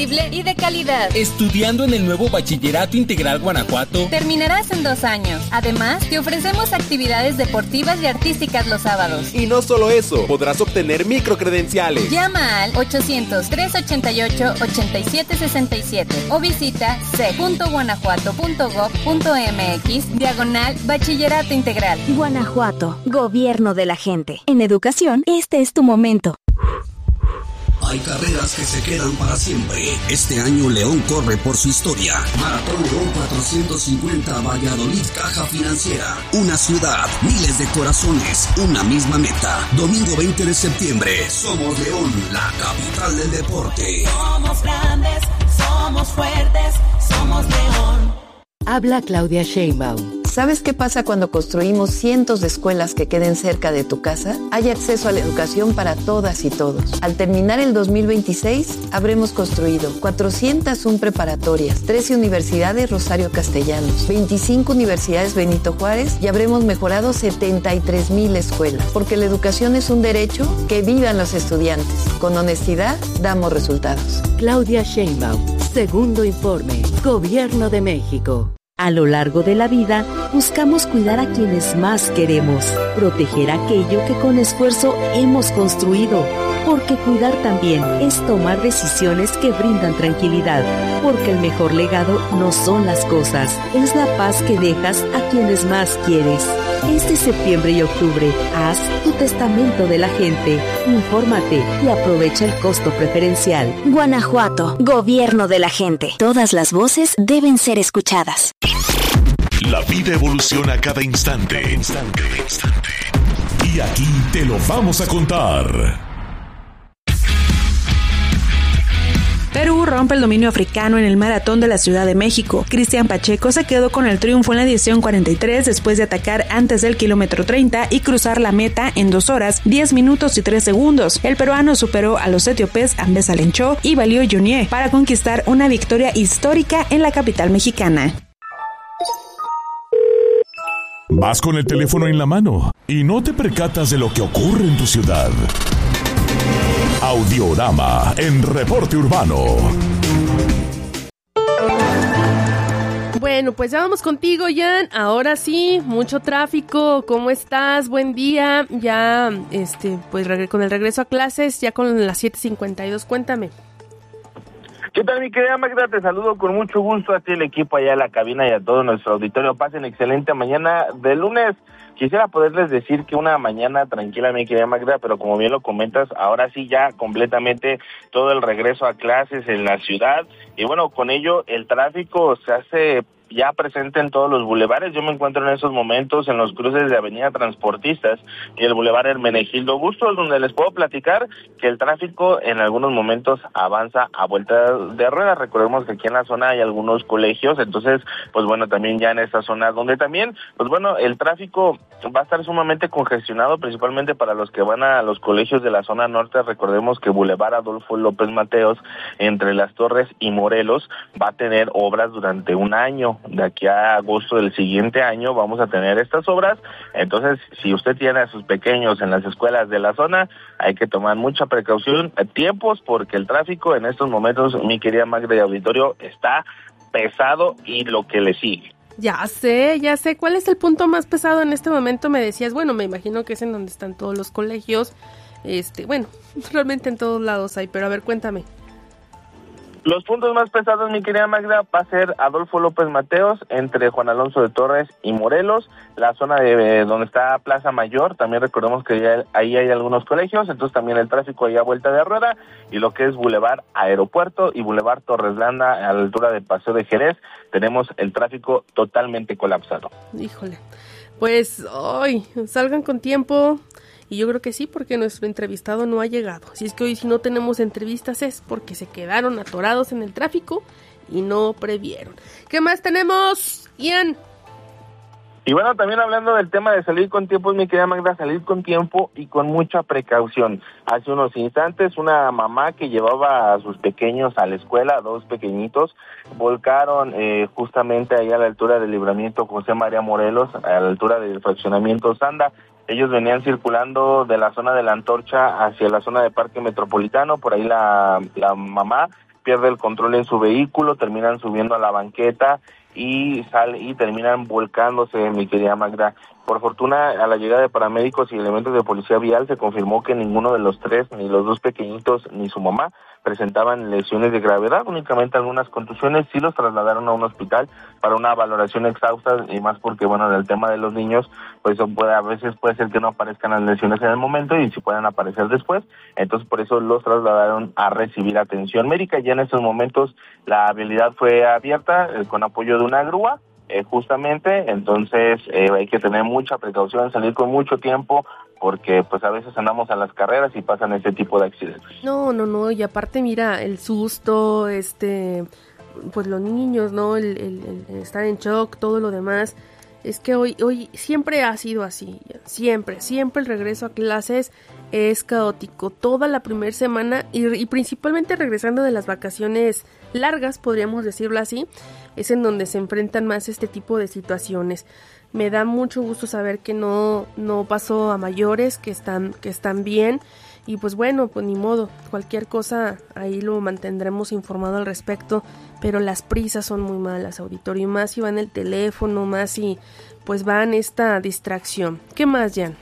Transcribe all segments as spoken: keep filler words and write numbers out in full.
y de calidad. Estudiando en el nuevo Bachillerato Integral Guanajuato, terminarás en dos años. Además, te ofrecemos actividades deportivas y artísticas los sábados. Y no solo eso, podrás obtener microcredenciales. Llama al ochocientos, trescientos ochenta y ocho, ochenta y siete sesenta y siete o visita c punto guanajuato punto gob punto m x diagonal Bachillerato Integral. Guanajuato, gobierno de la gente. En educación, este es tu momento. Hay carreras que se quedan para siempre. Este año León corre por su historia. Maratón León cuatrocientos cincuenta Valladolid Caja Financiera. Una ciudad, miles de corazones, una misma meta. Domingo veinte de septiembre. Somos León, la capital del deporte. Somos grandes, somos fuertes, somos León. Habla Claudia Sheinbaum. ¿Sabes qué pasa cuando construimos cientos de escuelas que queden cerca de tu casa? Hay acceso a la educación para todas y todos. Al terminar el dos mil veintiséis, habremos construido cuatrocientas una preparatorias, trece universidades Rosario Castellanos, veinticinco universidades Benito Juárez y habremos mejorado setenta y tres mil escuelas. Porque la educación es un derecho, que vivan los estudiantes. Con honestidad, damos resultados. Claudia Sheinbaum, segundo informe, Gobierno de México. A lo largo de la vida, buscamos cuidar a quienes más queremos, proteger aquello que con esfuerzo hemos construido, porque cuidar también es tomar decisiones que brindan tranquilidad, porque el mejor legado no son las cosas, es la paz que dejas a quienes más quieres. Este septiembre y octubre, haz tu testamento de la gente, infórmate y aprovecha el costo preferencial. Guanajuato, gobierno de la gente. Todas las voces deben ser escuchadas. La vida evoluciona a cada instante, instante, instante. Y aquí te lo vamos a contar. Perú rompe el dominio africano en el maratón de la Ciudad de México. Cristian Pacheco se quedó con el triunfo en la edición cuarenta y tres después de atacar antes del kilómetro treinta y cruzar la meta en dos horas, diez minutos y tres segundos. El peruano superó a los etíopes Ambesa Lenchó y Balio Junier para conquistar una victoria histórica en la capital mexicana. Vas con el teléfono en la mano y no te percatas de lo que ocurre en tu ciudad. Audiorama en Reporte Urbano. Bueno, pues ya vamos contigo, Jan. Ahora sí, mucho tráfico. ¿Cómo estás? Buen día. Ya, este, pues con el regreso a clases, ya con las siete cincuenta y dos. Cuéntame. ¿Qué tal, mi querida Magda? Te saludo con mucho gusto a ti, el equipo allá en la cabina y a todo nuestro auditorio. Pasen excelente mañana de lunes. Quisiera poderles decir que una mañana tranquila, mi querida Magda, pero como bien lo comentas, ahora sí ya completamente todo el regreso a clases en la ciudad. Y bueno, con ello el tráfico se hace ya presente en todos los bulevares. Yo me encuentro en esos momentos en los cruces de Avenida Transportistas y el bulevar Hermenegildo Bustos, donde les puedo platicar que el tráfico en algunos momentos avanza a vuelta de ruedas. Recordemos que aquí en la zona hay algunos colegios, entonces, pues bueno, también ya en esta zona donde también, pues bueno, el tráfico va a estar sumamente congestionado, principalmente para los que van a los colegios de la zona norte. Recordemos que Boulevard Adolfo López Mateos, entre Las Torres y Morelos, va a tener obras durante un año. De aquí a agosto del siguiente año vamos a tener estas obras. Entonces, si usted tiene a sus pequeños en las escuelas de la zona, hay que tomar mucha precaución, tiempos, porque el tráfico en estos momentos, mi querida Magda y auditorio, está pesado y lo que le sigue. Ya sé, ya sé. ¿Cuál es el punto más pesado en este momento? Me decías, bueno, me imagino que es en donde están todos los colegios. Este, bueno, realmente en todos lados hay, pero a ver, cuéntame. Los puntos más pesados, mi querida Magda, va a ser Adolfo López Mateos, entre Juan Alonso de Torres y Morelos, la zona de donde está Plaza Mayor. También recordemos que ya, ahí hay algunos colegios, entonces también el tráfico ahí a vuelta de rueda, y lo que es Boulevard Aeropuerto y Boulevard Torres Landa a la altura del Paseo de Jerez, tenemos el tráfico totalmente colapsado. Híjole, pues hoy salgan con tiempo. Y yo creo que sí, porque nuestro entrevistado no ha llegado. Así es que hoy si no tenemos entrevistas es porque se quedaron atorados en el tráfico y no previeron. ¿Qué más tenemos, Ian? Y bueno, también hablando del tema de salir con tiempo, mi querida Magda, salir con tiempo y con mucha precaución. Hace unos instantes, una mamá que llevaba a sus pequeños a la escuela, dos pequeñitos, volcaron eh, justamente ahí a la altura del Libramiento José María Morelos, a la altura del fraccionamiento Sanda. Ellos venían circulando de la zona de la Antorcha hacia la zona de Parque Metropolitano, por ahí la, la mamá pierde el control en su vehículo, terminan subiendo a la banqueta y sale y terminan volcándose, mi querida Magda. Por fortuna, a la llegada de paramédicos y elementos de policía vial, se confirmó que ninguno de los tres, ni los dos pequeñitos, ni su mamá, presentaban lesiones de gravedad, únicamente algunas contusiones. Sí los trasladaron a un hospital para una valoración exhausta, y más porque, bueno, en el tema de los niños, pues puede, a veces puede ser que no aparezcan las lesiones en el momento y si pueden aparecer después. Entonces, por eso los trasladaron a recibir atención médica. Ya en estos momentos, la vialidad fue abierta eh, con apoyo de una grúa. Eh, justamente, entonces eh, hay que tener mucha precaución, salir con mucho tiempo, porque pues a veces andamos a las carreras y pasan este tipo de accidentes. No, no, no, y aparte mira, el susto, este, pues los niños, ¿no? El, el, el estar en shock, todo lo demás. Es que hoy, hoy siempre ha sido así, siempre, siempre el regreso a clases es caótico, toda la primera semana y, y principalmente regresando de las vacaciones largas, podríamos decirlo así, es en donde se enfrentan más este tipo de situaciones. Me da mucho gusto saber que no, no pasó a mayores, que están, que están bien. Y pues bueno, pues ni modo, cualquier cosa ahí lo mantendremos informado al respecto, pero las prisas son muy malas, auditorio, más si va en el teléfono, más si pues va en esta distracción. ¿Qué más, Jan?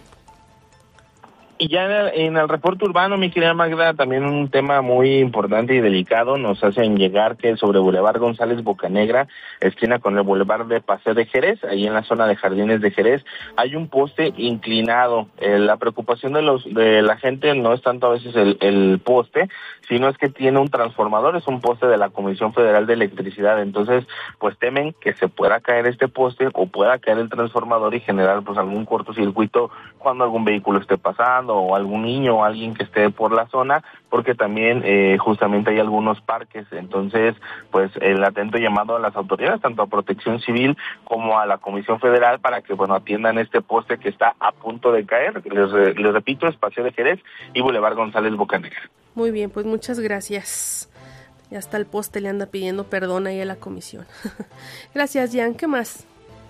Y ya en el, en el reporte urbano, mi querida Magda, también un tema muy importante y delicado, nos hacen llegar que sobre Boulevard González Bocanegra, esquina con el Boulevard de Paseo de Jerez, ahí en la zona de Jardines de Jerez, hay un poste inclinado. Eh, la preocupación de los de la gente no es tanto a veces el, el poste, sino es que tiene un transformador, es un poste de la Comisión Federal de Electricidad, entonces pues temen que se pueda caer este poste o pueda caer el transformador y generar pues algún cortocircuito cuando algún vehículo esté pasando, o algún niño o alguien que esté por la zona, porque también eh, justamente hay algunos parques. Entonces, pues el atento llamado a las autoridades, tanto a Protección Civil como a la Comisión Federal, para que, bueno, atiendan este poste que está a punto de caer. Les, les repito, es Paseo de Jerez y Boulevard González Bocanegra. Muy bien, pues muchas gracias. Y hasta el poste le anda pidiendo perdón ahí a la comisión. Gracias, Jan. ¿Qué más?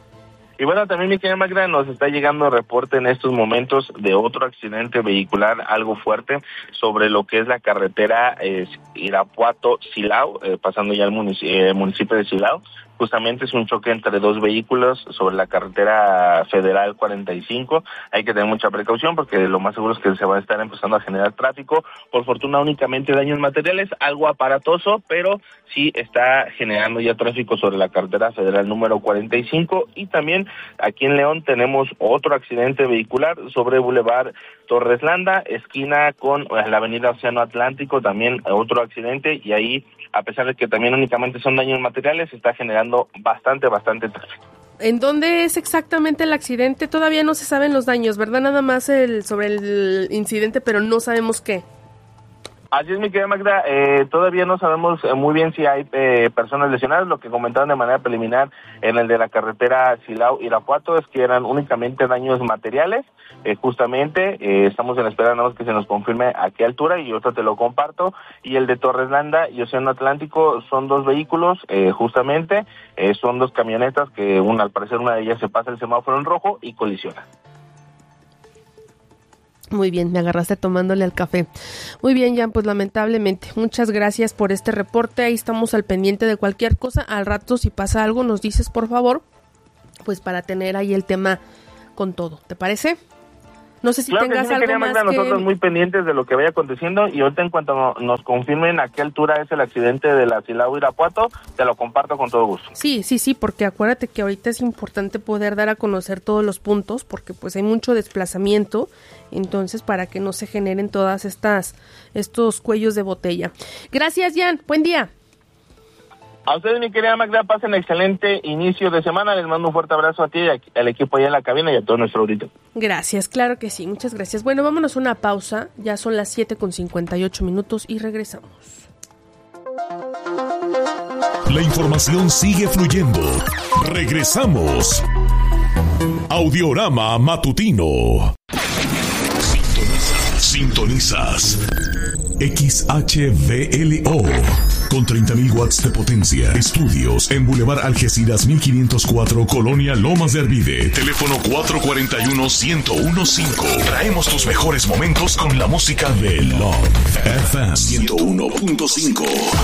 Y bueno, también mi querida Magda, nos está llegando reporte en estos momentos de otro accidente vehicular algo fuerte sobre lo que es la carretera eh, Irapuato-Silao, eh, pasando ya al munic- eh, municipio de Silao. Justamente es un choque entre dos vehículos sobre la carretera federal cuarenta y cinco. Hay que tener mucha precaución porque lo más seguro es que se va a estar empezando a generar tráfico. Por fortuna únicamente daños materiales, algo aparatoso, pero sí está generando ya tráfico sobre la carretera federal número cuarenta y cinco. Y también aquí en León tenemos otro accidente vehicular sobre Boulevard Torres Landa, esquina con la avenida Océano Atlántico, también otro accidente, y ahí, a pesar de que también únicamente son daños materiales, está generando bastante, bastante tráfico. ¿En dónde es exactamente el accidente? Todavía no se saben los daños, ¿verdad? Nada más el sobre el incidente, pero no sabemos qué. Así es, mi querida Magda, eh, todavía no sabemos muy bien si hay eh, personas lesionadas. Lo que comentaron de manera preliminar en el de la carretera Silao-Irapuato es que eran únicamente daños materiales. Eh, justamente eh, estamos en espera nada más que se nos confirme a qué altura, y otro te lo comparto. Y el de Torres Landa y Océano Atlántico son dos vehículos, eh, justamente, eh, son dos camionetas que una, al parecer una de ellas se pasa el semáforo en rojo y colisiona. Muy bien, me agarraste tomándole al café. Muy bien, Jan, pues lamentablemente, muchas gracias por este reporte. Ahí estamos al pendiente de cualquier cosa. Al rato, si pasa algo, nos dices, por favor, pues para tener ahí el tema con todo. ¿Te parece? No sé si claro tengas que sí, algo quería más Magda, que... nosotros muy pendientes de lo que vaya aconteciendo, y ahorita en cuanto nos confirmen a qué altura es el accidente de la Silao-Irapuato, te lo comparto con todo gusto. Sí, sí, sí, porque acuérdate que ahorita es importante poder dar a conocer todos los puntos, porque pues hay mucho desplazamiento, entonces para que no se generen todas estas estos cuellos de botella. Gracias, Jan, buen día. A ustedes, mi querida Magda, pasen excelente inicio de semana. Les mando un fuerte abrazo a ti, al equipo allá en la cabina y a todo nuestro auditorio. Gracias, claro que sí, muchas gracias. Bueno, vámonos a una pausa, ya son las siete con cincuenta y ocho minutos y regresamos. La información sigue fluyendo. Regresamos. Audiorama Matutino. Sintonizas. Sintonizas. X H V L O con treinta mil watts de potencia. Estudios en Boulevard Algeciras mil quinientos cuatro, Colonia Lomas de Arvide. Teléfono cuatro cuatro uno, uno cero uno cinco. Traemos tus mejores momentos con la música de Love F M ciento uno punto cinco.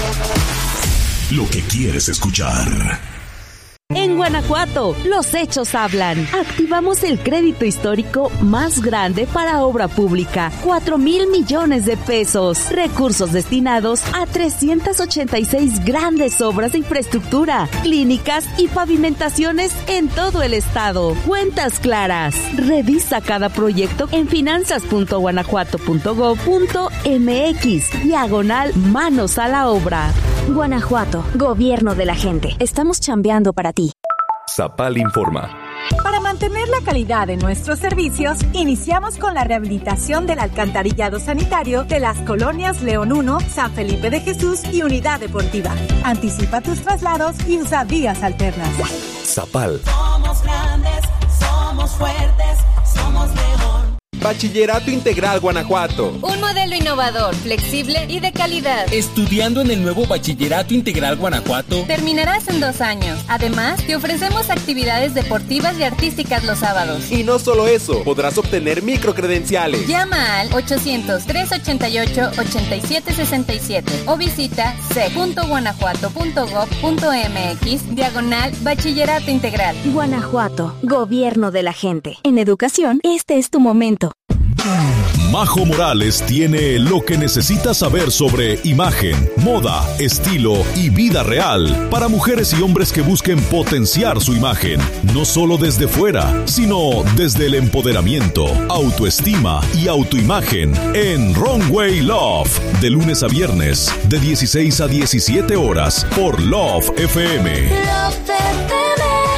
Lo que quieres escuchar. En Guanajuato, los hechos hablan. Activamos el crédito histórico más grande para obra pública, cuatro mil millones de pesos. Recursos destinados a trescientas ochenta y seis grandes obras de infraestructura, clínicas y pavimentaciones en todo el estado. Cuentas claras. Revisa cada proyecto en finanzas punto guanajuato punto gob punto mx, diagonal manos a la obra. Guanajuato, gobierno de la gente. Estamos chambeando para ti. Zapal informa. Para mantener la calidad de nuestros servicios, iniciamos con la rehabilitación del alcantarillado sanitario de las colonias León uno, San Felipe de Jesús y Unidad Deportiva. Anticipa tus traslados y usa vías alternas. Zapal. Somos grandes, somos fuertes, somos León. Bachillerato Integral Guanajuato. Un modelo innovador, flexible y de calidad. Estudiando en el nuevo Bachillerato Integral Guanajuato, terminarás en dos años. Además, te ofrecemos actividades deportivas y artísticas los sábados. Y no solo eso, podrás obtener microcredenciales. Llama al ochocientos, trescientos ochenta y ocho, ochenta y siete sesenta y siete o visita c punto guanajuato punto gob punto mx, diagonal Bachillerato Integral. Guanajuato, gobierno de la gente. En educación, este es tu momento. Majo Morales tiene lo que necesitas saber sobre imagen, moda, estilo y vida real para mujeres y hombres que busquen potenciar su imagen, no solo desde fuera, sino desde el empoderamiento, autoestima y autoimagen en Runway Love, de lunes a viernes, de dieciséis a diecisiete horas por Love F M. Love F M.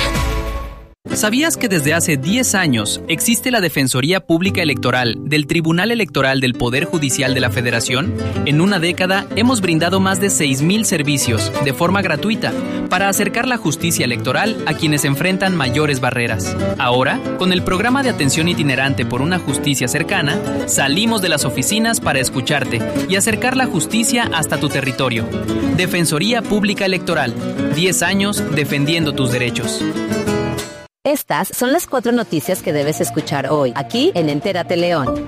¿Sabías que desde hace diez años existe la Defensoría Pública Electoral del Tribunal Electoral del Poder Judicial de la Federación? En una década hemos brindado más de seis mil servicios de forma gratuita para acercar la justicia electoral a quienes enfrentan mayores barreras. Ahora, con el programa de atención itinerante por una justicia cercana, salimos de las oficinas para escucharte y acercar la justicia hasta tu territorio. Defensoría Pública Electoral, diez años defendiendo tus derechos. Estas son las cuatro noticias que debes escuchar hoy, aquí en Entérate León.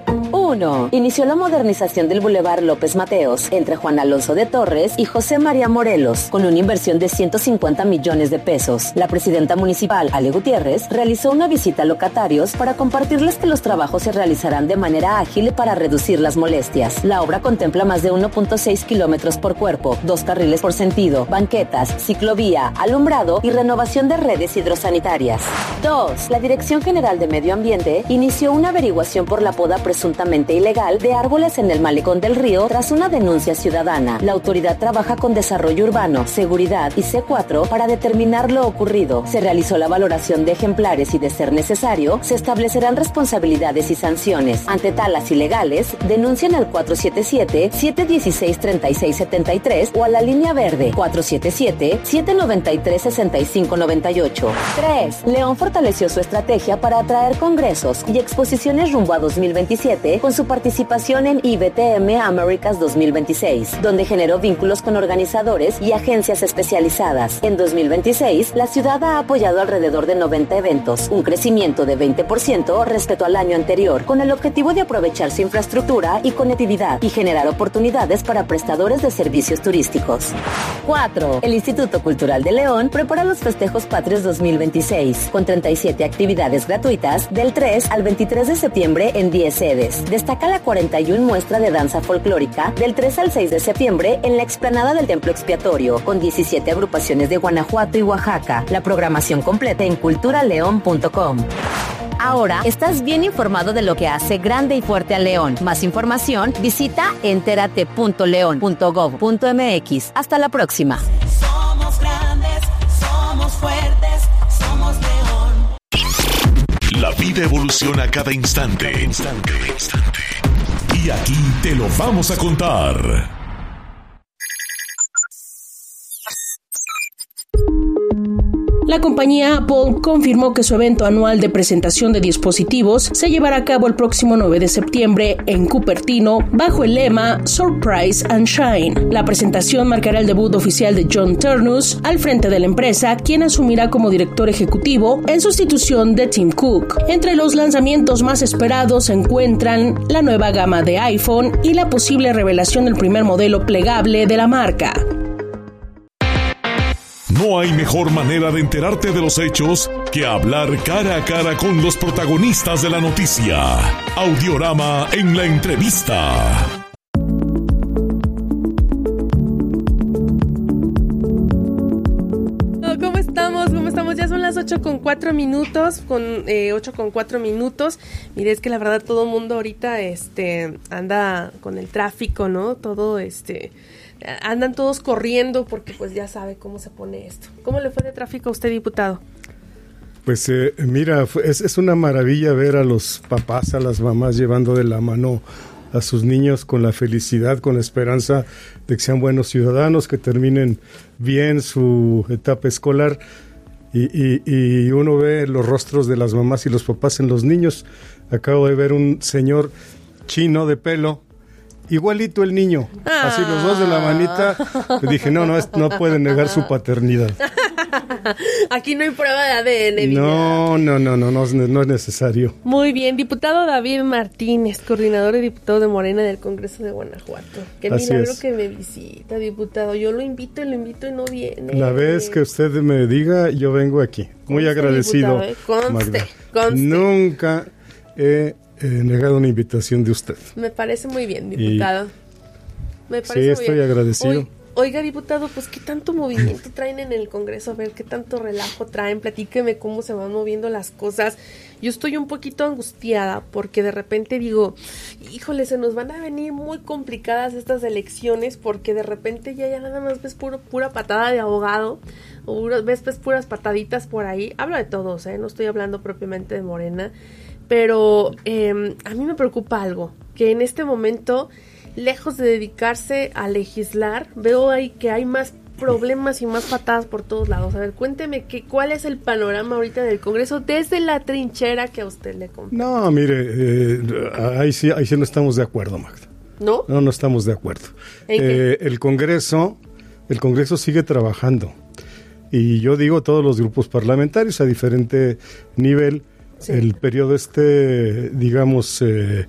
uno. Inició la modernización del Boulevard López Mateos entre Juan Alonso de Torres y José María Morelos, con una inversión de ciento cincuenta millones de pesos. La presidenta municipal, Ale Gutiérrez, realizó una visita a locatarios para compartirles que los trabajos se realizarán de manera ágil para reducir las molestias. La obra contempla más de uno punto seis kilómetros por cuerpo, dos carriles por sentido, banquetas, ciclovía, alumbrado y renovación de redes hidrosanitarias. dos. La Dirección General de Medio Ambiente inició una averiguación por la poda presuntamente ilegal de árboles en el malecón del río tras una denuncia ciudadana. La autoridad trabaja con desarrollo urbano, seguridad y C cuatro para determinar lo ocurrido. Se realizó la valoración de ejemplares y, de ser necesario, se establecerán responsabilidades y sanciones. Ante talas ilegales, denuncian al cuatro siete siete, siete uno seis, tres seis siete tres o a la línea verde cuatro siete siete, siete nueve tres, seis cinco nueve ocho. tres. León fortaleció su estrategia para atraer congresos y exposiciones rumbo a dos mil veintisiete con su participación en I B T M Americas dos mil veintiséis, donde generó vínculos con organizadores y agencias especializadas. En dos mil veintiséis, la ciudad ha apoyado alrededor de noventa eventos, un crecimiento de veinte por ciento respecto al año anterior, con el objetivo de aprovechar su infraestructura y conectividad y generar oportunidades para prestadores de servicios turísticos. cuatro. El Instituto Cultural de León prepara los festejos patrios dos mil veintiséis, con treinta y siete actividades gratuitas del tres al veintitrés de septiembre en diez sedes. Destaca la cuarenta y una muestra de danza folclórica del tres al seis de septiembre en la explanada del Templo Expiatorio, con diecisiete agrupaciones de Guanajuato y Oaxaca. La programación completa en cultura león punto com. Ahora estás bien informado de lo que hace grande y fuerte a León. Más información, visita entérate punto león punto gob punto mx. Hasta la próxima. Somos grandes, somos fuertes, somos León. La vida evoluciona cada instante. Instante, instante. Y aquí te lo vamos a contar. La compañía Apple confirmó que su evento anual de presentación de dispositivos se llevará a cabo el próximo nueve de septiembre en Cupertino bajo el lema Surprise and Shine. La presentación marcará el debut oficial de John Ternus al frente de la empresa, quien asumirá como director ejecutivo en sustitución de Tim Cook. Entre los lanzamientos más esperados se encuentran la nueva gama de iPhone y la posible revelación del primer modelo plegable de la marca. No hay mejor manera de enterarte de los hechos que hablar cara a cara con los protagonistas de la noticia. Audiorama en la entrevista. ¿Cómo estamos? ¿Cómo estamos? Ya son las ocho con cuatro minutos, con eh, ocho con cuatro minutos. Mire, es que la verdad todo el mundo ahorita este, anda con el tráfico, ¿no? Todo este... Andan todos corriendo porque pues ya sabe cómo se pone esto. ¿Cómo le fue de tráfico a usted, diputado? Pues eh, mira, es, es una maravilla ver a los papás, a las mamás llevando de la mano a sus niños con la felicidad, con la esperanza de que sean buenos ciudadanos, que terminen bien su etapa escolar. Y, y, y uno ve los rostros de las mamás y los papás en los niños. Acabo de ver un señor chino de pelo, igualito el niño, ah. así los dos de la manita. Dije, no, no, no puede negar su paternidad. Aquí no hay prueba de A D N. No, no, no, no, no, no es necesario. Muy bien, diputado David Martínez, coordinador y diputado de Morena del Congreso de Guanajuato. Qué así milagro es. Que me visita, diputado. Yo lo invito y lo invito y no viene. La vez que usted me diga, yo vengo aquí. Muy conste, agradecido. ¿eh? Conste, conste. Nunca he Eh, negado una invitación de usted. Me parece muy bien, diputado. Y... Me parece sí, estoy muy bien. agradecido. Oiga, oiga, diputado, pues qué tanto movimiento traen en el Congreso, a ver qué tanto relajo traen, platíqueme cómo se van moviendo las cosas. Yo estoy un poquito angustiada porque de repente digo, híjole, se nos van a venir muy complicadas estas elecciones porque de repente ya, ya nada más ves puro, pura patada de abogado o ves, ves puras pataditas por ahí. Hablo de todos, ¿eh? No estoy hablando propiamente de Morena. Pero eh, a mí me preocupa algo, que en este momento, lejos de dedicarse a legislar, veo ahí que hay más problemas y más patadas por todos lados. A ver, cuénteme que, cuál es el panorama ahorita del Congreso desde la trinchera que a usted le compete. No, mire, eh, ahí, sí, ahí sí no estamos de acuerdo, Magda. ¿No? No, no estamos de acuerdo. Eh, el Congreso, el Congreso sigue trabajando. Y yo digo todos los grupos parlamentarios a diferente nivel. Sí. El periodo este, digamos, eh,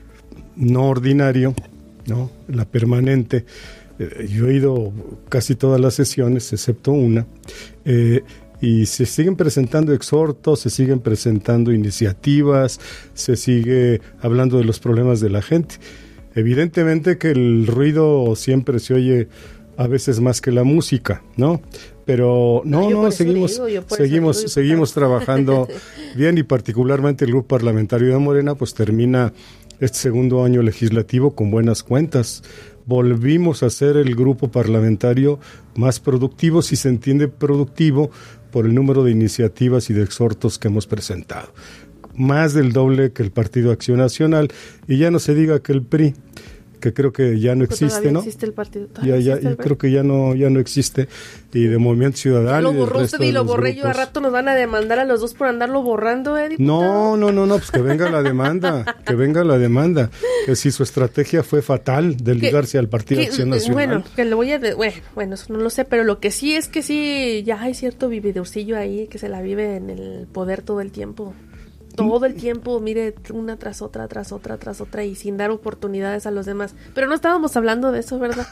no ordinario, ¿no? La permanente. Eh, yo he ido casi todas las sesiones, excepto una, eh, y se siguen presentando exhortos, se siguen presentando iniciativas, se sigue hablando de los problemas de la gente. Evidentemente que el ruido siempre se oye a veces más que la música, ¿no? Pero no, no, no seguimos, digo, seguimos, seguimos trabajando bien y particularmente el grupo parlamentario de Morena pues termina este segundo año legislativo con buenas cuentas. Volvimos a ser el grupo parlamentario más productivo, si se entiende productivo, por el número de iniciativas y de exhortos que hemos presentado. Más del doble que el Partido Acción Nacional y ya no se diga que el P R I, que creo que ya no existe, ¿no? Existe el partido. Ya, ya, yo creo que ya no, ya no existe, y de Movimiento Ciudadano. Lo borró usted y lo borré yo, a rato nos van a demandar a los dos por andarlo borrando, ¿eh, diputado? No, no, no, no, pues que venga la demanda, que venga la demanda. Que si su estrategia fue fatal de ligarse al Partido que, Acción Nacional. Bueno, que le voy a, de, bueno, bueno, eso no lo sé, pero lo que sí es que sí, ya hay cierto vividorcillo ahí que se la vive en el poder todo el tiempo. Todo el tiempo, mire, una tras otra, tras otra, tras otra, y sin dar oportunidades a los demás. Pero no estábamos hablando de eso, ¿verdad?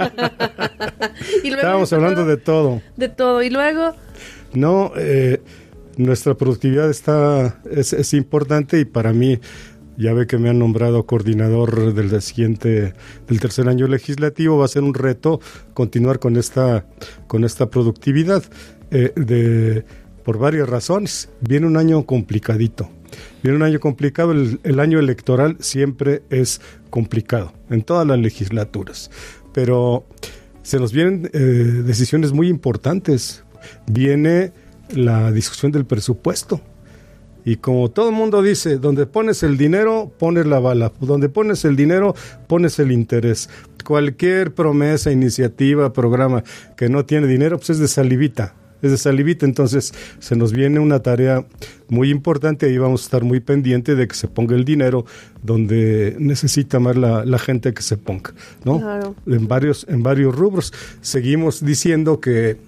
Y luego, estábamos hablando de todo. De todo, y luego... No, eh, nuestra productividad está es, es importante, y para mí, ya ve que me han nombrado coordinador del siguiente, del tercer año legislativo, va a ser un reto continuar con esta, con esta productividad, eh, de, por varias razones. Viene un año complicadito. Viene un año complicado, el, el año electoral siempre es complicado, en todas las legislaturas, pero se nos vienen eh, decisiones muy importantes. Viene la discusión del presupuesto, y como todo el mundo dice, donde pones el dinero, pones la bala, donde pones el dinero, pones el interés. Cualquier promesa, iniciativa, programa que no tiene dinero, pues es de salivita, es de salivita. Entonces se nos viene una tarea muy importante y vamos a estar muy pendiente de que se ponga el dinero donde necesita más la, la gente que se ponga, ¿no? Claro. En varios, en varios rubros. Seguimos diciendo que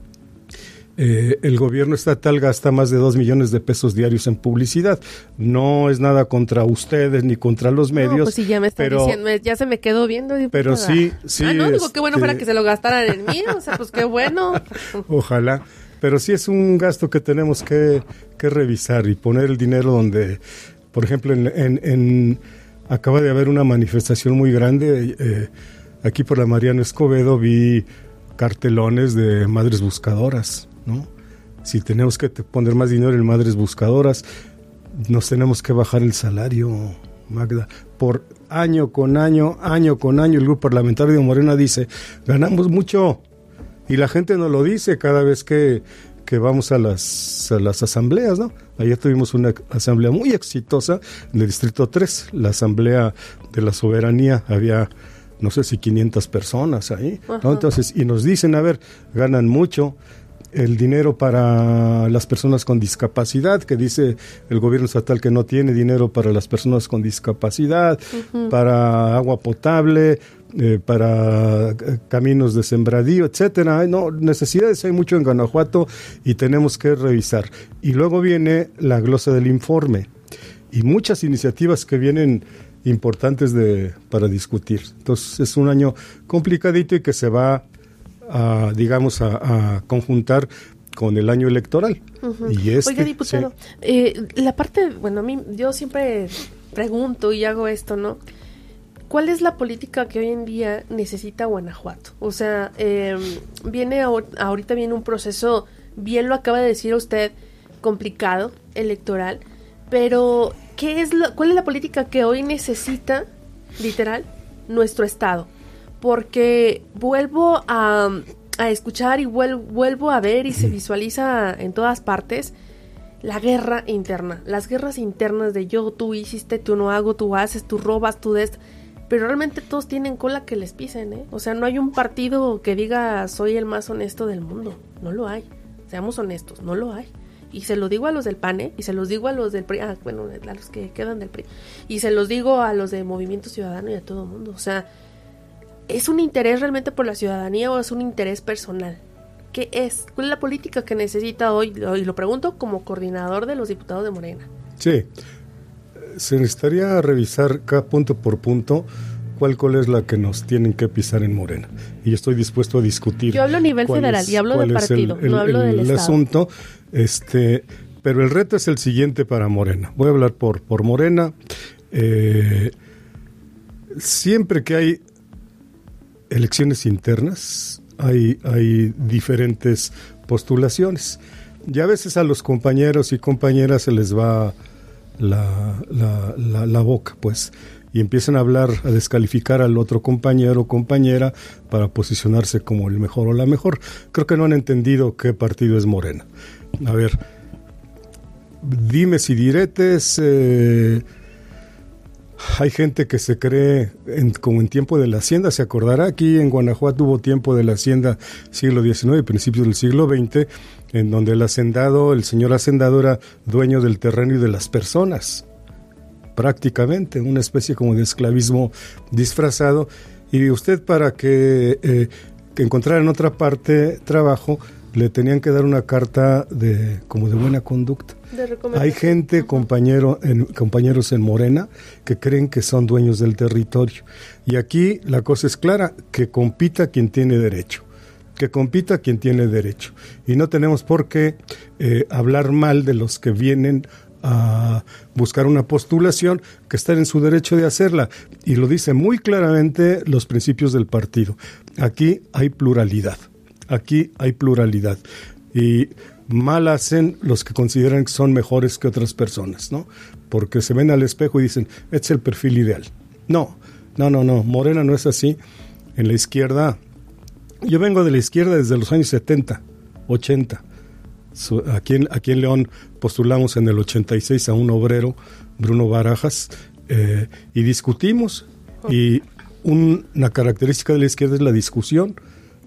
Eh, el gobierno estatal gasta más de dos millones de pesos diarios en publicidad. No es nada contra ustedes ni contra los medios. No, pues si ya me está pero, diciendo, ya se me quedó viendo. Pero sí, sí. Ah, no, este, digo, qué bueno fuera que se lo gastaran en mí, o sea, pues qué bueno. Ojalá. Pero sí es un gasto que tenemos que, que revisar y poner el dinero donde, por ejemplo, en, en, en acaba de haber una manifestación muy grande. Eh, aquí por la Mariano Escobedo vi cartelones de madres buscadoras, ¿no? Si tenemos que poner más dinero en madres buscadoras, nos tenemos que bajar el salario, Magda. Por año con año, año con año, el grupo parlamentario de Morena dice, ganamos mucho, y la gente nos lo dice cada vez que, que vamos a las, a las asambleas, ¿no? Ayer tuvimos una asamblea muy exitosa en el Distrito tres, la Asamblea de la Soberanía, había no sé si quinientas personas ahí, ¿no? Entonces, y nos dicen, a ver, ganan mucho. El dinero para las personas con discapacidad, que dice el gobierno estatal que no tiene dinero para las personas con discapacidad, uh-huh. para agua potable, eh, para caminos de sembradío, etcétera. No, necesidades hay mucho en Guanajuato y tenemos que revisar. Y luego viene la glosa del informe y muchas iniciativas que vienen importantes de para discutir. Entonces es un año complicadito y que se va a, digamos, a, a conjuntar con el año electoral. Uh-huh. Y este, Oiga, diputado, sí. eh, la parte, bueno, a mí, yo siempre pregunto y hago esto, ¿no? ¿Cuál es la política que hoy en día necesita Guanajuato? O sea, eh, viene ahorita viene un proceso, bien lo acaba de decir usted, complicado, electoral, pero ¿qué es lo, ¿cuál es la política que hoy necesita, literal, nuestro estado? Porque vuelvo a, a escuchar y vuelvo, vuelvo a ver y se visualiza en todas partes la guerra interna, las guerras internas de yo, tú hiciste, tú no hago, tú haces, tú robas, tú des, pero realmente todos tienen cola que les pisen, ¿eh? O sea, no hay un partido que diga soy el más honesto del mundo, no lo hay, seamos honestos, no lo hay. Y se lo digo a los del P A N, ¿eh? Y se los digo a los del P R I, ah, bueno, a los que quedan del P R I, y se los digo a los de Movimiento Ciudadano y a todo el mundo, o sea, ¿es un interés realmente por la ciudadanía o es un interés personal? ¿Qué es? ¿Cuál es la política que necesita hoy? Y lo pregunto como coordinador de los diputados de Morena. Sí, se necesitaría revisar cada punto por punto cuál, cuál es la que nos tienen que pisar en Morena. Y yo estoy dispuesto a discutir. Yo hablo a nivel federal es, y hablo de partido, el, el, no hablo el, del el Estado. asunto, este, pero el reto es el siguiente para Morena. Voy a hablar por, por Morena. Eh, siempre que hay elecciones internas, hay, hay diferentes postulaciones. Y a veces a los compañeros y compañeras se les va la, la, la, la boca, pues, y empiezan a hablar, a descalificar al otro compañero o compañera para posicionarse como el mejor o la mejor. Creo que no han entendido qué partido es Morena. A ver, dimes y diretes, eh, hay gente que se cree en, como en tiempo de la hacienda, se acordará, aquí en Guanajuato hubo tiempo de la hacienda siglo diecinueve, principios del siglo veinte, en donde el hacendado, el señor hacendado era dueño del terreno y de las personas, prácticamente, una especie como de esclavismo disfrazado, y usted para que, eh, que encontrara en otra parte trabajo, le tenían que dar una carta de como de buena conducta. Hay gente, compañero, en, compañeros en Morena, que creen que son dueños del territorio. Y aquí la cosa es clara, que compita quien tiene derecho. Que compita quien tiene derecho. Y no tenemos por qué eh, hablar mal de los que vienen a buscar una postulación, que están en su derecho de hacerla. Y lo dice muy claramente los principios del partido. Aquí hay pluralidad. Aquí hay pluralidad. Y mal hacen los que consideran que son mejores que otras personas, ¿no? Porque se ven al espejo y dicen, este es el perfil ideal. No, no, no, no. Morena no es así. En la izquierda, yo vengo de la izquierda desde los años setenta, ochenta. Aquí en, aquí en León postulamos en el ochenta y seis a un obrero, Bruno Barajas, eh, y discutimos. Y un, una característica de la izquierda es la discusión.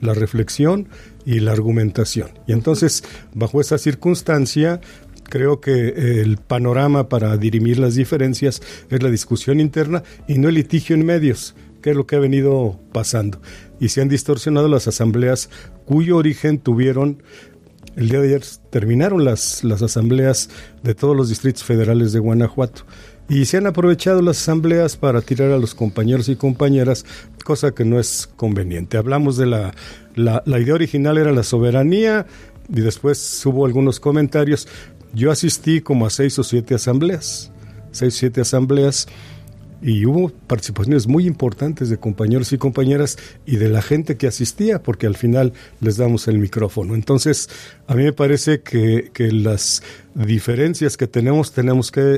la reflexión y la argumentación. Y entonces, bajo esa circunstancia, creo que el panorama para dirimir las diferencias es la discusión interna y no el litigio en medios, que es lo que ha venido pasando. Y se han distorsionado las asambleas cuyo origen tuvieron. El día de ayer terminaron las, las asambleas de todos los distritos federales de Guanajuato y se han aprovechado las asambleas para tirar a los compañeros y compañeras, cosa que no es conveniente. Hablamos de la, la, la idea original era la soberanía y después hubo algunos comentarios. Yo asistí como a seis o siete asambleas, seis o siete asambleas y hubo participaciones muy importantes de compañeros y compañeras y de la gente que asistía, porque al final les damos el micrófono. Entonces, a mí me parece que, que las diferencias que tenemos, tenemos que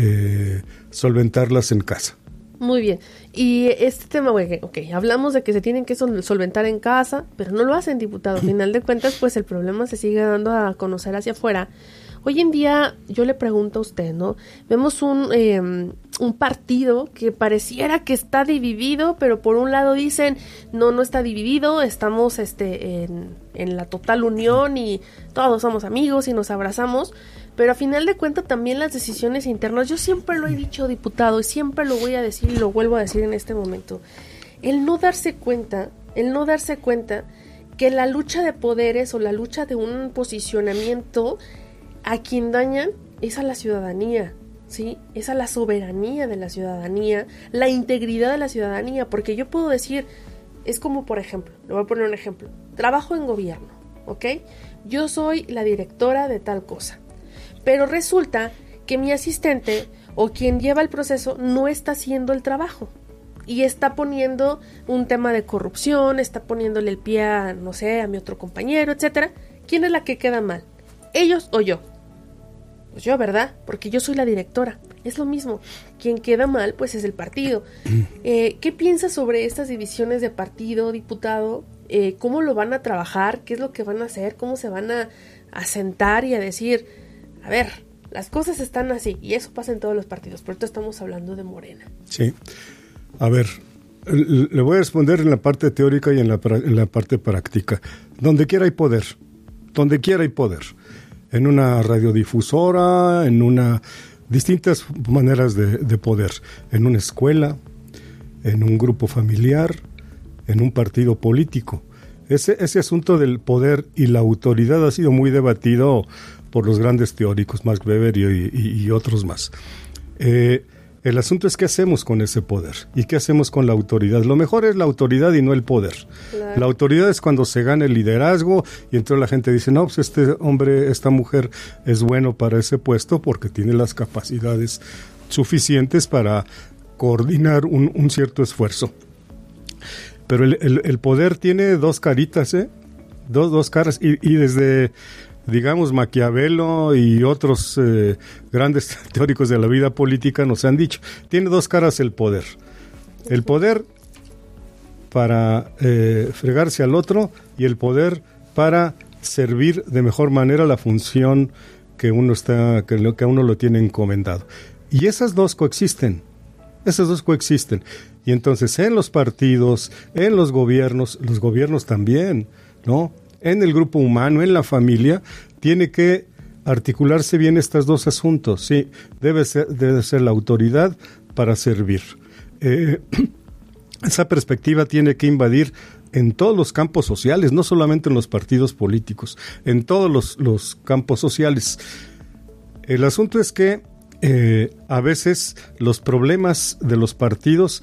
eh, solventarlas en casa. Muy bien. Y este tema, ok, okay, hablamos de que se tienen que sol- solventar en casa, pero no lo hacen, diputado. Al final de cuentas, pues el problema se sigue dando a conocer hacia afuera. Hoy en día, yo le pregunto a usted, ¿no? Vemos un, eh, un partido que pareciera que está dividido, pero por un lado dicen, no, no está dividido, estamos este, en, en la total unión y todos somos amigos y nos abrazamos, pero a final de cuentas también las decisiones internas, yo siempre lo he dicho, diputado, y siempre lo voy a decir y lo vuelvo a decir en este momento, el no darse cuenta, el no darse cuenta que la lucha de poderes o la lucha de un posicionamiento a quien dañan es a la ciudadanía, ¿sí? Es a la soberanía de la ciudadanía, la integridad de la ciudadanía, porque yo puedo decir, es como por ejemplo, le voy a poner un ejemplo, trabajo en gobierno, ¿ok? Yo soy la directora de tal cosa, pero resulta que mi asistente o quien lleva el proceso no está haciendo el trabajo y está poniendo un tema de corrupción, está poniéndole el pie a, no sé, a mi otro compañero, etcétera. ¿Quién es la que queda mal? ¿Ellos o yo? Pues yo, ¿verdad? Porque yo soy la directora. Es lo mismo. Quien queda mal, pues es el partido. Eh, ¿Qué piensas sobre estas divisiones de partido, diputado? Eh, ¿Cómo lo van a trabajar? ¿Qué es lo que van a hacer? ¿Cómo se van a, a sentar y a decir, a ver, las cosas están así? Y eso pasa en todos los partidos. Por esto estamos hablando de Morena. Sí. A ver, le voy a responder en la parte teórica y en la, en la parte práctica. Donde quiera hay poder. Donde quiera hay poder. En una radiodifusora, en una distintas maneras de, de poder, en una escuela, en un grupo familiar, en un partido político. Ese, ese asunto del poder y la autoridad ha sido muy debatido por los grandes teóricos, Max Weber y, y, y otros más. Eh, El asunto es qué hacemos con ese poder y qué hacemos con la autoridad. Lo mejor es la autoridad y no el poder. Claro. La autoridad es cuando se gana el liderazgo y entonces la gente dice, no, pues este hombre, esta mujer es bueno para ese puesto porque tiene las capacidades suficientes para coordinar un, un cierto esfuerzo. Pero el, el, el poder tiene dos caritas, ¿eh? Dos, dos caras y, y desde... digamos, Maquiavelo y otros eh, grandes teóricos de la vida política nos han dicho, tiene dos caras el poder. El poder para eh, fregarse al otro y el poder para servir de mejor manera la función que uno está, que, lo, que a uno lo tiene encomendado. Y esas dos coexisten, esas dos coexisten. Y entonces en los partidos, en los gobiernos, los gobiernos también, ¿no? En el grupo humano, en la familia, tiene que articularse bien estos dos asuntos. Sí, debe ser, debe ser la autoridad para servir. Eh, esa perspectiva tiene que invadir en todos los campos sociales, no solamente en los partidos políticos, en todos los, los campos sociales. El asunto es que eh, a veces los problemas de los partidos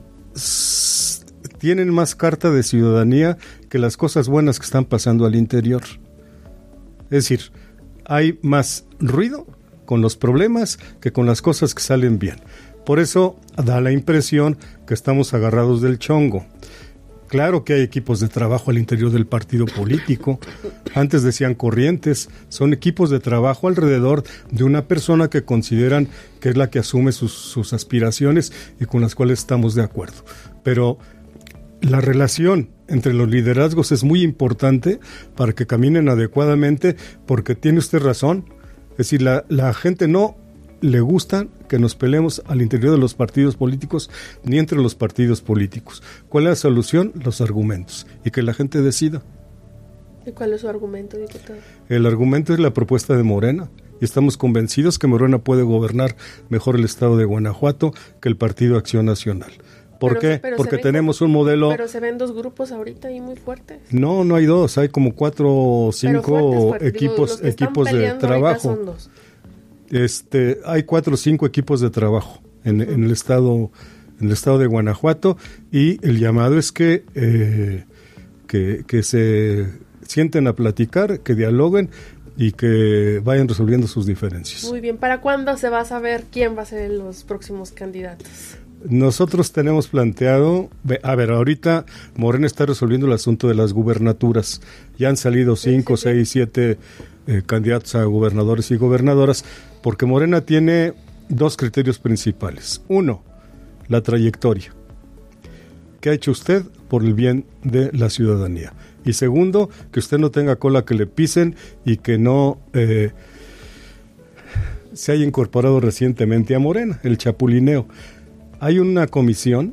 s- tienen más carta de ciudadanía que las cosas buenas que están pasando al interior. Es decir, hay más ruido con los problemas que con las cosas que salen bien. Por eso da la impresión que estamos agarrados del chongo. Claro que hay equipos de trabajo al interior del partido político. Antes decían corrientes. Son equipos de trabajo alrededor de una persona que consideran que es la que asume sus, sus aspiraciones y con las cuales estamos de acuerdo. Pero la relación entre los liderazgos es muy importante para que caminen adecuadamente, porque tiene usted razón. Es decir, la, la gente no le gusta que nos peleemos al interior de los partidos políticos ni entre los partidos políticos. ¿Cuál es la solución? Los argumentos. Y que la gente decida. ¿Y cuál es su argumento, diputado? El argumento es la propuesta de Morena. Y estamos convencidos que Morena puede gobernar mejor el estado de Guanajuato que el Partido Acción Nacional. ¿Por pero, qué? Pero Porque ven, tenemos un modelo... Pero se ven dos grupos ahorita ahí muy fuertes. No, no hay dos, hay como cuatro o cinco fuertes, fuertes. equipos, Digo, equipos de trabajo. Son dos. Este, hay cuatro o cinco equipos de trabajo en, uh-huh. en el estado, en el estado de Guanajuato, y el llamado es que, eh, que, que se sienten a platicar, que dialoguen y que vayan resolviendo sus diferencias. Muy bien, ¿para cuándo se va a saber quién va a ser los próximos candidatos? Nosotros tenemos planteado, a ver, ahorita Morena está resolviendo el asunto de las gubernaturas. Ya han salido cinco, sí, sí, seis, siete eh, candidatos a gobernadores y gobernadoras, porque Morena tiene dos criterios principales. Uno, la trayectoria. ¿Qué ha hecho usted por el bien de la ciudadanía? Y segundo, que usted no tenga cola que le pisen y que no eh, se haya incorporado recientemente a Morena, el chapulineo. Hay una comisión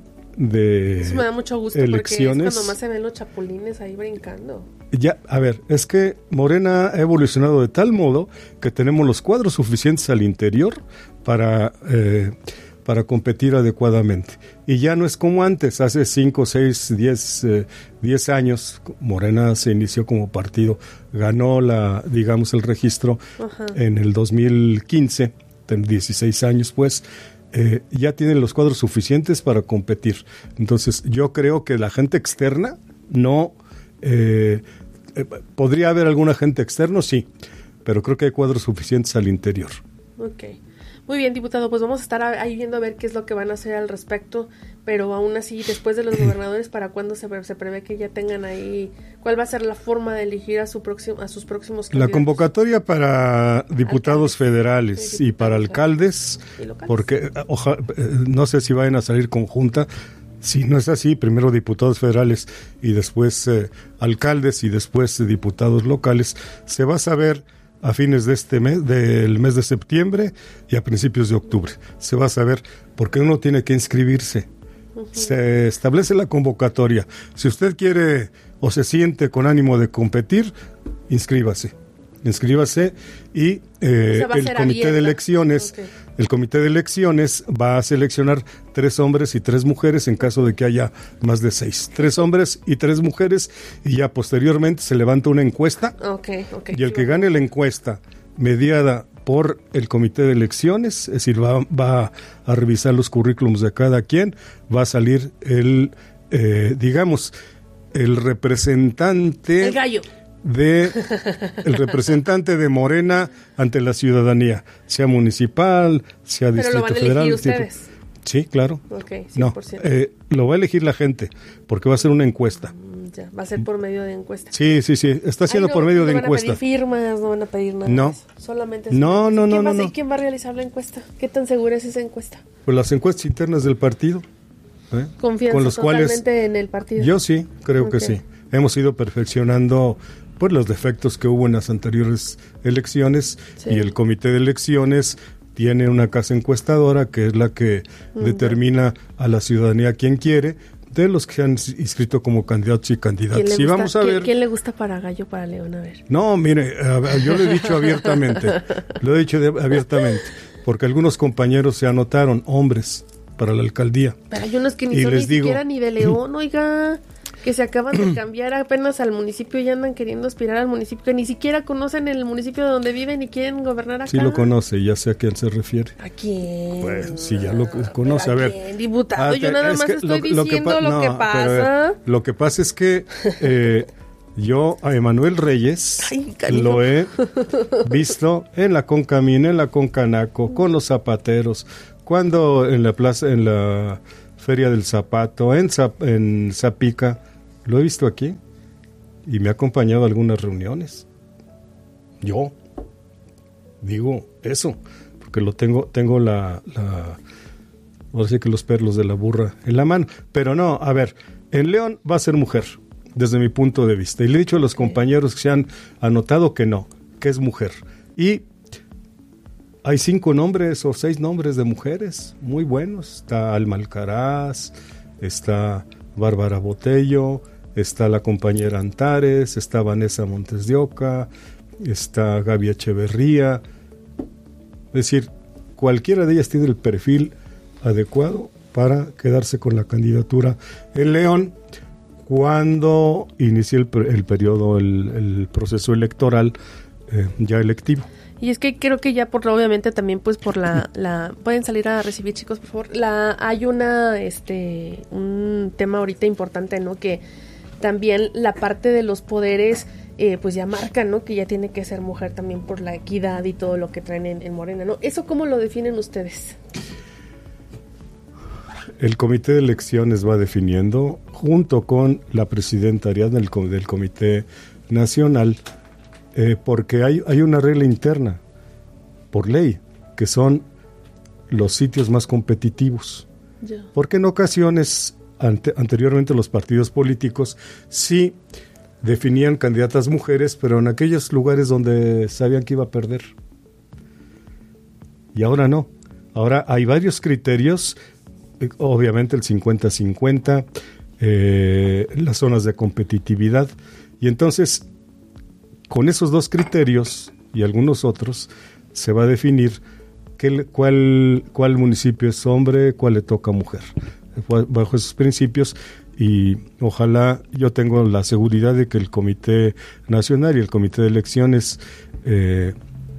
de Eso me da mucho gusto elecciones. Porque es cuando más se ven los chapulines ahí brincando. Ya, a ver, es que Morena ha evolucionado de tal modo que tenemos los cuadros suficientes al interior para, eh, para competir adecuadamente. Y ya no es como antes, hace cinco, seis, diez, eh, diez años, Morena se inició como partido, ganó la, digamos, el registro Ajá. en el dos mil quince, dieciséis años pues, Eh, ya tienen los cuadros suficientes para competir. Entonces yo creo que la gente externa no eh, eh, podría haber algún agente externo, sí, pero creo que hay cuadros suficientes al interior. Ok, muy bien, diputado, pues vamos a estar ahí viendo a ver qué es lo que van a hacer al respecto, pero aún así, después de los gobernadores, ¿para cuándo se, se prevé que ya tengan ahí, cuál va a ser la forma de elegir a su próximo, a sus próximos candidatos? La convocatoria para diputados alcaldes. federales sí, y para alcaldes, ¿Y porque ojalá, no sé si vayan a salir conjunta. Si no es así, primero diputados federales y después eh, alcaldes y después eh, diputados locales, se va a saber a fines de este mes, del mes de septiembre y a principios de octubre. Se va a saber porque uno tiene que inscribirse. Uh-huh. Se establece la convocatoria. Si usted quiere o se siente con ánimo de competir, inscríbase. Inscríbase y eh, el comité abierta. de elecciones, okay. el comité de elecciones va a seleccionar tres hombres y tres mujeres en caso de que haya más de seis. Tres hombres y tres mujeres, y ya posteriormente se levanta una encuesta okay, okay. y el que gane la encuesta mediada por el comité de elecciones, es decir, va, va a revisar los currículums de cada quien, va a salir el, eh, digamos, el representante... El gallo. de el representante de Morena ante la ciudadanía, sea municipal, sea Pero distrito lo van a federal. Elegir ustedes. Sí, claro. Okay, cien por ciento. No, eh, lo va a elegir la gente, porque va a ser una encuesta. Mm, ya, va a ser por medio de encuesta. Sí, sí, sí, está haciendo Ay, no, por medio no de van encuesta. A pedir firmas, no van a pedir nada. No. Más. Solamente. No, no, no, ¿Quién no, va, no. ¿Quién va a realizar la encuesta? ¿Qué tan segura es esa encuesta? Pues las encuestas internas del partido. ¿eh? Confianza Con los totalmente cuales, en el partido. Yo sí, creo okay. que sí. Hemos ido perfeccionando pues los defectos que hubo en las anteriores elecciones sí. y el comité de elecciones tiene una casa encuestadora que es la que uh-huh. determina a la ciudadanía quién quiere de los que se han inscrito como candidatos y candidatas. ¿Quién, y gusta, vamos a ¿quién, ver. ¿Quién le gusta para Gallo, para León? A ver. No, mire, yo lo he dicho abiertamente, lo he dicho de, abiertamente, porque algunos compañeros se anotaron, hombres, para la alcaldía. Pero hay unos que ni son ni digo, siquiera ni de León, oiga, que se acaban de cambiar apenas al municipio y andan queriendo aspirar al municipio, que ni siquiera conocen el municipio de donde viven y quieren gobernar acá. Sí lo conoce, ya sé a quién se refiere. ¿A quién? Pues sí, ya lo conoce, a, a ver. ¿Quién? Diputado, ah, yo nada más estoy lo, diciendo lo que, pa- lo no, que pasa. Pero, lo que pasa es que eh, yo a Emanuel Reyes Ay, lo he visto en la Concamina, en la Concanaco, con los zapateros, cuando en la plaza, en la Feria del Zapato, en, Zap, en Zapica, lo he visto aquí y me ha acompañado a algunas reuniones. Yo digo eso, porque lo tengo, tengo la, la ahora sí que los perlos de la burra en la mano, pero no, a ver, en León va a ser mujer, desde mi punto de vista, y le he dicho a los compañeros que se han anotado que no, que es mujer, y hay cinco nombres o seis nombres de mujeres muy buenos. Está Alma Alcaraz, está Bárbara Botello, está la compañera Antares, está Vanessa Montes de Oca, está Gaby Echeverría. Es decir, cualquiera de ellas tiene el perfil adecuado para quedarse con la candidatura en León cuando inicie el, el periodo, el, el proceso electoral eh, ya electivo. Y es que creo que ya por obviamente también pues por la, la pueden salir a recibir, chicos, por favor. La hay una este un tema ahorita importante, ¿no? Que también la parte de los poderes eh, pues ya marcan, ¿no? Que ya tiene que ser mujer también por la equidad y todo lo que traen en, en Morena, ¿no? ¿Eso cómo lo definen ustedes? El comité de elecciones va definiendo, junto con la presidenta Ariadna del, del comité nacional, eh, porque hay, hay una regla interna, por ley, que son los sitios más competitivos. Yeah. Porque en ocasiones, ante, anteriormente los partidos políticos sí definían candidatas mujeres, pero en aquellos lugares donde sabían que iba a perder. Y ahora no. Ahora hay varios criterios. Obviamente el cincuenta cincuenta, eh, las zonas de competitividad, y entonces con esos dos criterios y algunos otros se va a definir qué, cuál, cuál municipio es hombre, cuál le toca mujer, bajo esos principios. Y ojalá, yo tengo la seguridad de que el Comité Nacional y el Comité de Elecciones eh,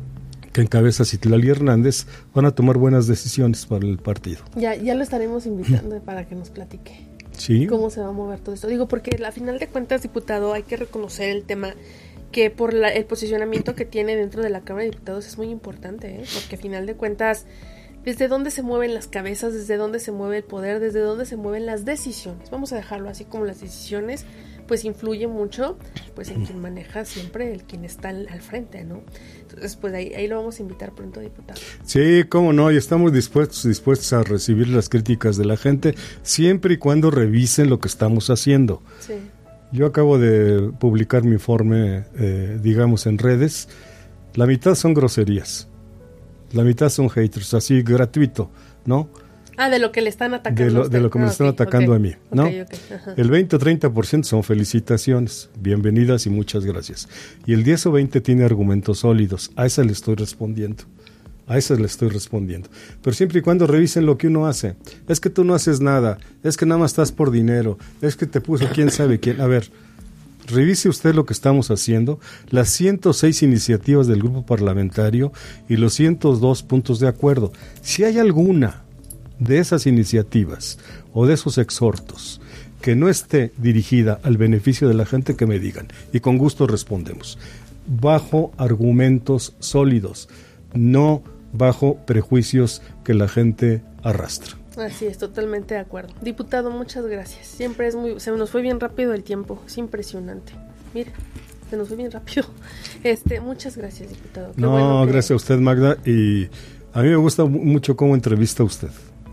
que encabeza Citlali Hernández van a tomar buenas decisiones para el partido. Ya, ya lo estaremos invitando para que nos platique. Sí. ¿Cómo se va a mover todo esto? Digo, porque a final de cuentas, diputado, hay que reconocer el tema que por la, el posicionamiento que tiene dentro de la Cámara de Diputados es muy importante, ¿eh? Porque a final de cuentas, desde dónde se mueven las cabezas, desde dónde se mueve el poder, desde dónde se mueven las decisiones. Vamos a dejarlo así, como las decisiones pues influye mucho pues en quien maneja siempre, el quien está al, al frente, ¿no? Entonces pues ahí, ahí lo vamos a invitar pronto, diputado. Sí, cómo no, y estamos dispuestos dispuestos a recibir las críticas de la gente siempre y cuando revisen lo que estamos haciendo. Sí. Yo acabo de publicar mi informe, eh, digamos, en redes. La mitad son groserías, la mitad son haters, así gratuito, ¿no? Ah, de lo que le están atacando. De lo, de lo que me ah, están okay, atacando okay, a mí, ¿no? Okay, okay, el veinte o treinta por ciento son felicitaciones, bienvenidas y muchas gracias. Y el diez o veinte tiene argumentos sólidos, a esa le estoy respondiendo. A esa le estoy respondiendo. Pero siempre y cuando revisen lo que uno hace. Es que tú no haces nada, es que nada más estás por dinero, es que te puso quién sabe quién. A ver, revise usted lo que estamos haciendo, las ciento seis iniciativas del grupo parlamentario y los ciento dos puntos de acuerdo. Si hay alguna de esas iniciativas o de esos exhortos que no esté dirigida al beneficio de la gente, que me digan, y con gusto respondemos, bajo argumentos sólidos, no bajo prejuicios que la gente arrastra. Así es, totalmente de acuerdo. Diputado, muchas gracias. Siempre es muy, se nos fue bien rápido el tiempo, es impresionante. Mira, se nos fue bien rápido. Este, muchas gracias, diputado. Qué no, bueno que... gracias a usted, Magda, y a mí me gusta mucho cómo entrevista a usted.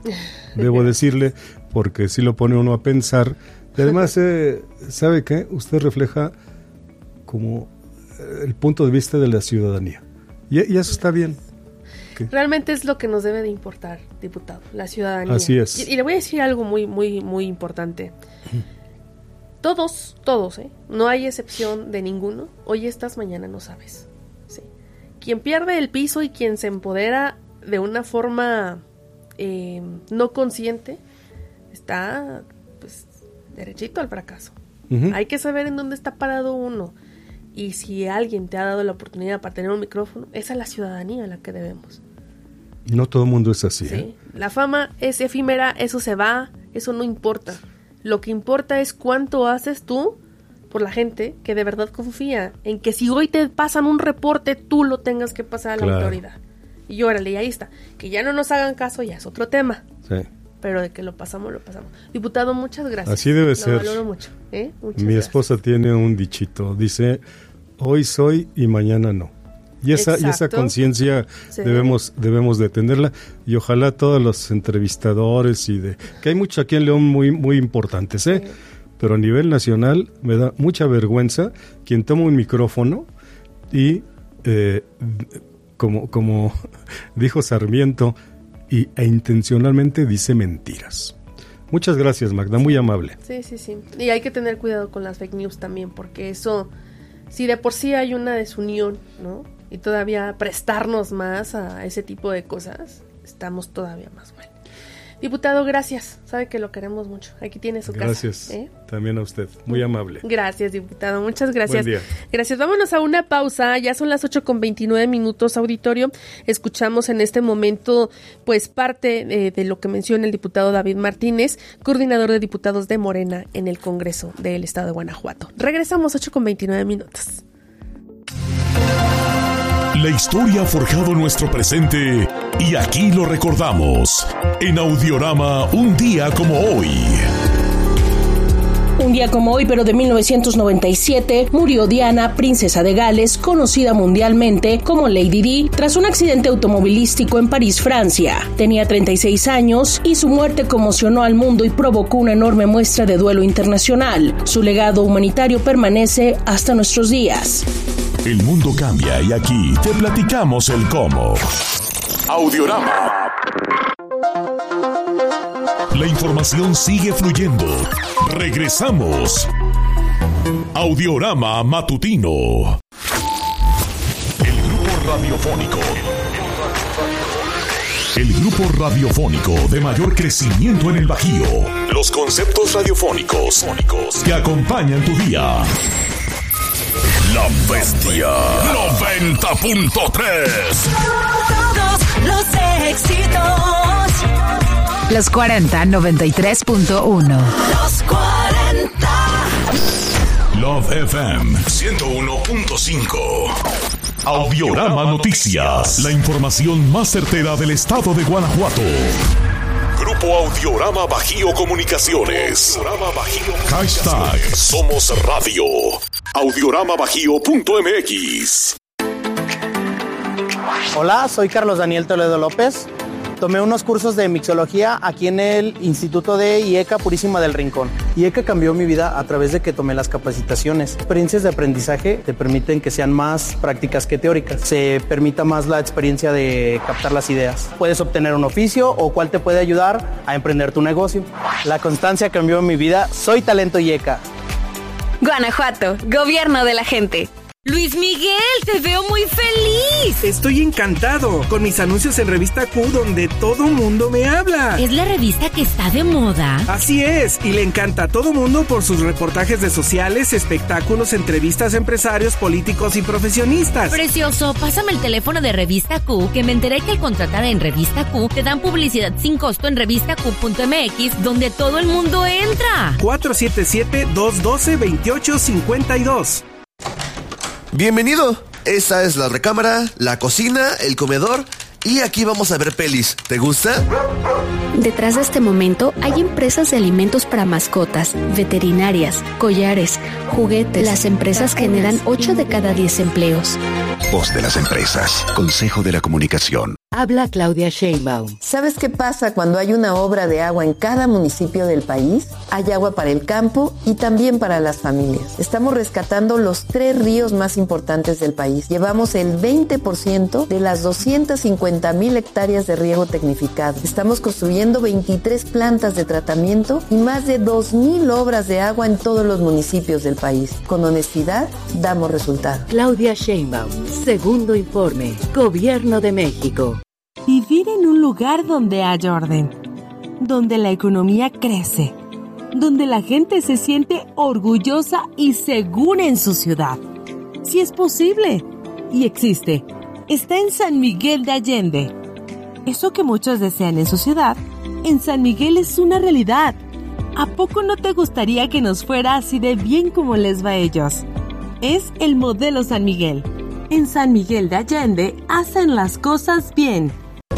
Debo decirle, porque sí lo pone uno a pensar. Y además, eh, ¿sabe qué? Usted refleja como el punto de vista de la ciudadanía. Y, y eso está bien. ¿Qué? Realmente es lo que nos debe de importar, diputado, la ciudadanía. Así es. Y, y le voy a decir algo muy, muy, muy importante. Todos, todos, ¿eh? No hay excepción de ninguno. Hoy estás, mañana no sabes. ¿Sí? Quien pierde el piso y quien se empodera de una forma eh, no consciente está, pues, derechito al fracaso. Uh-huh. Hay que saber en dónde está parado uno. Y si alguien te ha dado la oportunidad para tener un micrófono, esa es la ciudadanía a la que debemos. No todo el mundo es así. Sí. ¿eh? La fama es efímera, eso se va, eso no importa. Lo que importa es cuánto haces tú por la gente que de verdad confía en que si hoy te pasan un reporte, tú lo tengas que pasar a la claro. autoridad. Y órale, y ahí está. Que ya no nos hagan caso, ya es otro tema. Sí. Pero de que lo pasamos, lo pasamos. Diputado, muchas gracias. Así debe lo ser. Lo valoro mucho. ¿eh? Muchas Mi gracias. esposa tiene un dichito, dice, hoy soy y mañana no. Y esa, y esa conciencia sí. debemos, debemos de tenerla, y ojalá todos los entrevistadores y de, que hay muchos aquí en León muy, muy importantes, ¿eh? Sí. Pero a nivel nacional me da mucha vergüenza quien toma un micrófono y eh, como, como dijo Sarmiento, y, e intencionalmente dice mentiras. Muchas gracias, Magda, muy amable. Sí, sí, sí. Y hay que tener cuidado con las fake news también, porque eso, si de por sí hay una desunión, ¿no? Y todavía prestarnos más a ese tipo de cosas, estamos todavía más mal. Diputado, gracias. Sabe que lo queremos mucho. Aquí tiene su gracias, casa. Gracias. ¿eh? También a usted. Muy amable. Gracias, diputado. Muchas gracias. Buen día. Gracias. Vámonos a una pausa. Ya son las ocho con veintinueve minutos, auditorio. Escuchamos en este momento, pues, parte eh, de lo que menciona el diputado David Martínez, coordinador de diputados de Morena en el Congreso del Estado de Guanajuato. Regresamos, ocho con veintinueve minutos. La historia ha forjado nuestro presente y aquí lo recordamos en Audiorama Un Día Como Hoy. Un día como hoy, pero de mil novecientos noventa y siete, murió Diana, princesa de Gales, conocida mundialmente como Lady Di, tras un accidente automovilístico en París, Francia. Tenía treinta y seis años y su muerte conmocionó al mundo y provocó una enorme muestra de duelo internacional. Su legado humanitario permanece hasta nuestros días. El mundo cambia y aquí te platicamos el cómo. Audiorama. La información sigue fluyendo. Regresamos. Audiorama Matutino. El grupo radiofónico. El grupo radiofónico de mayor crecimiento en el Bajío. Los conceptos radiofónicos que acompañan tu día. La Bestia noventa punto tres. Todos los éxitos. Los cuarenta noventa y tres punto uno. Los cuarenta. Love F M ciento uno punto cinco. Audiorama Noticias. La información más certera del estado de Guanajuato. Grupo Audiorama Bajío Comunicaciones. Audiorama Bajío. Hashtag Somos Radio. audiorama bajío punto m x. Hola, soy Carlos Daniel Toledo López. Tomé unos cursos de mixología aquí en el Instituto de I E C A Purísima del Rincón. I E C A cambió mi vida a través de que tomé las capacitaciones. Experiencias de aprendizaje te permiten que sean más prácticas que teóricas. Se permita más la experiencia de captar las ideas. Puedes obtener un oficio o cual te puede ayudar a emprender tu negocio. La constancia cambió mi vida. Soy Talento I E C A. Guanajuato, gobierno de la gente. Luis Miguel, te veo muy feliz. Estoy encantado con mis anuncios en Revista Q, donde todo mundo me habla. ¿Es la revista que está de moda? Así es, y le encanta a todo mundo por sus reportajes de sociales, espectáculos, entrevistas a empresarios, políticos y profesionistas. Precioso, pásame el teléfono de Revista Q, que me enteré que al contratar en Revista Q te dan publicidad sin costo en revista q punto m x, donde todo el mundo entra. cuatro siete siete, dos uno dos, dos ocho cinco dos. Bienvenido, esta es la recámara, la cocina, el comedor y aquí vamos a ver pelis. ¿Te gusta? Detrás de este momento hay empresas de alimentos para mascotas, veterinarias, collares, juguetes. Las empresas generan ocho de cada diez empleos. Voz de las empresas, Consejo de la Comunicación. Habla Claudia Sheinbaum. ¿Sabes qué pasa cuando hay una obra de agua en cada municipio del país? Hay agua para el campo y también para las familias. Estamos rescatando los tres ríos más importantes del país. Llevamos el veinte por ciento de las doscientas cincuenta mil hectáreas de riego tecnificado. Estamos construyendo veintitrés plantas de tratamiento y más de dos mil obras de agua en todos los municipios del país. Con honestidad, damos resultados. Claudia Sheinbaum, segundo informe, Gobierno de México. Vivir en un lugar donde haya orden, donde la economía crece, donde la gente se siente orgullosa y segura en su ciudad. Si es posible y existe, está en San Miguel de Allende. Eso que muchos desean en su ciudad, en San Miguel es una realidad. ¿A poco no te gustaría que nos fuera así de bien como les va a ellos? Es el modelo San Miguel. En San Miguel de Allende hacen las cosas bien.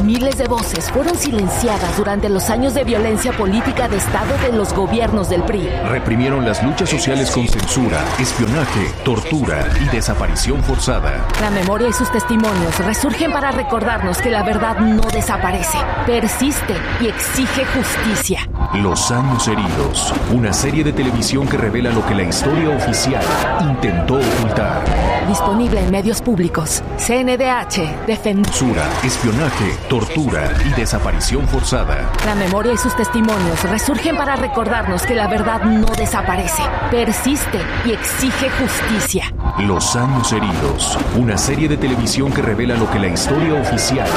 Miles de voces fueron silenciadas durante los años de violencia política de Estado de los gobiernos del P R I. Reprimieron las luchas sociales con censura, espionaje, tortura y desaparición forzada. La memoria y sus testimonios resurgen para recordarnos que la verdad no desaparece, persiste y exige justicia. Los años heridos, una serie de televisión que revela lo que la historia oficial intentó ocultar. Disponible en medios públicos. C N D H, defensa, censura, espionaje, tortura y desaparición forzada. La memoria y sus testimonios resurgen para recordarnos que la verdad no desaparece, persiste y exige justicia. Los años heridos, una serie de televisión que revela lo que la historia oficial